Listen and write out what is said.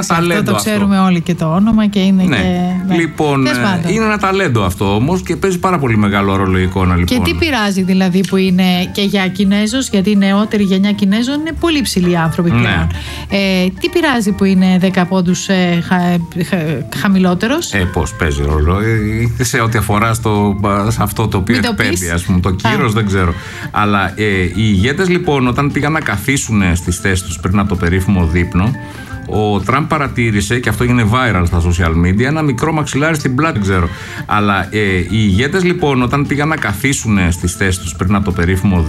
ένα ταλέντο. Το ξέρουμε όλοι και το όνομα και είναι ναι. και. Λοιπόν, είναι ένα ταλέντο αυτό όμως και παίζει πάρα πολύ μεγάλο ρόλο η εικόνα. Λοιπόν. Και τι πειράζει δηλαδή που είναι και για Κινέζους, γιατί η νεότερη γενιά Κινέζων είναι πολύ ψηλοί άνθρωποι πλέον. Ναι. Τι πειράζει που είναι 10 πόντους χαμηλότερος. Πώς παίζει ρόλο, σε ό,τι αφορά σε αυτό το οποίο εκπέμπει, ας πούμε, το κύρος δεν ξέρω. Αλλά οι ηγέτες λοιπόν όταν πήγαν να καθίσουν στις θέσεις τους πριν από το περίφημο δείπνο, ο Τραμπ παρατήρησε, και αυτό έγινε viral στα social media, ένα μικρό μαξιλάρι στην πλάτη, δεν ξέρω. Αλλά οι ηγέτες λοιπόν όταν πήγαν να καθίσουν στις θέσεις τους πριν από το περίφημο